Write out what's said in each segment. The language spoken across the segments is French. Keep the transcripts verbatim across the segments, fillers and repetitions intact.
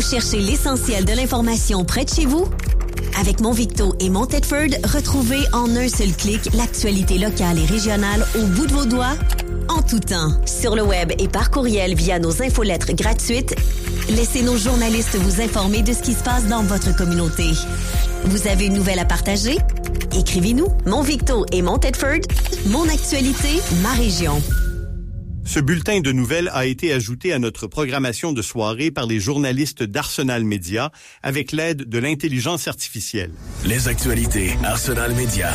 cherchez l'essentiel de l'information près de chez vous? Avec Mon Victo et Mon Thetford, retrouvez en un seul clic l'actualité locale et régionale au bout de vos doigts, en tout temps. Sur le web et par courriel via nos infolettres gratuites, laissez nos journalistes vous informer de ce qui se passe dans votre communauté. Vous avez une nouvelle à partager? Écrivez-nous. Mon Victo et Mon Thetford, mon actualité, ma région. Ce bulletin de nouvelles a été ajouté à notre programmation de soirée par les journalistes d'Arsenal Média avec l'aide de l'intelligence artificielle. Les actualités Arsenal Média.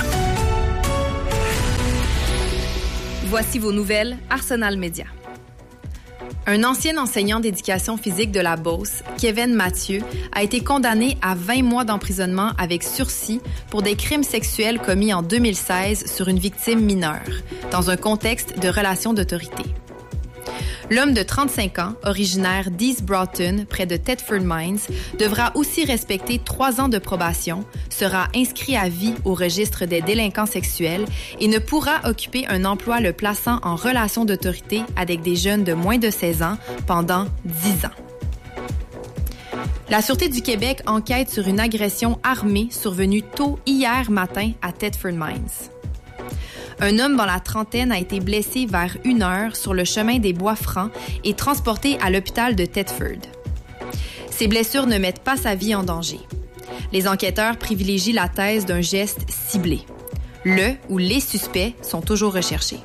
Voici vos nouvelles Arsenal Média. Un ancien enseignant d'éducation physique de la Beauce, Kevin Mathieu, a été condamné à vingt mois d'emprisonnement avec sursis pour des crimes sexuels commis en deux mille seize sur une victime mineure, dans un contexte de relations d'autorité. L'homme de trente-cinq ans, originaire d'East Broughton, près de Thetford Mines, devra aussi respecter trois ans de probation, sera inscrit à vie au registre des délinquants sexuels et ne pourra occuper un emploi le plaçant en relation d'autorité avec des jeunes de moins de seize ans pendant dix ans. La Sûreté du Québec enquête sur une agression armée survenue tôt hier matin à Thetford Mines. Un homme dans la trentaine a été blessé vers une heure sur le chemin des Bois-Francs et transporté à l'hôpital de Thetford. Ces blessures ne mettent pas sa vie en danger. Les enquêteurs privilégient la thèse d'un geste ciblé. Le ou les suspects sont toujours recherchés.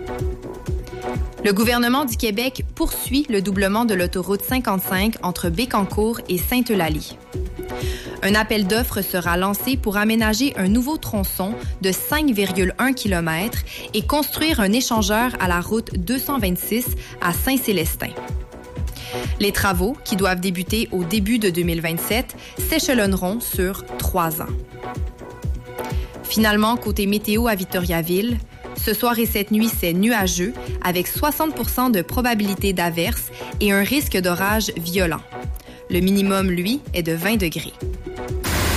Le gouvernement du Québec poursuit le doublement de l'autoroute cinquante-cinq entre Bécancour et Sainte-Eulalie. Un appel d'offres sera lancé pour aménager un nouveau tronçon de cinq virgule un kilomètres et construire un échangeur à la route deux cent vingt-six à Saint-Célestin. Les travaux, qui doivent débuter au début de deux mille vingt-sept, s'échelonneront sur trois ans. Finalement, côté météo à Victoriaville, ce soir et cette nuit, c'est nuageux avec soixante pour cent de probabilité d'averse et un risque d'orage violent. Le minimum, lui, est de vingt degrés.